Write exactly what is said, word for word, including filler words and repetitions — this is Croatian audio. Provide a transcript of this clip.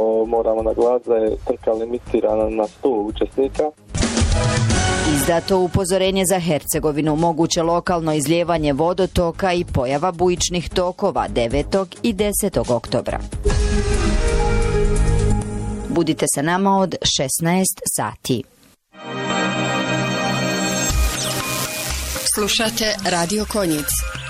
o, moramo naglasiti da je trka limitirana na sto učesnika. Izdato upozorenje za Hercegovinu, moguće lokalno izlijevanje vodotoka i pojava bujičnih tokova devetog i desetog oktobra. Budite sa nama od šesnaest sati. Slušate Radio Konjic.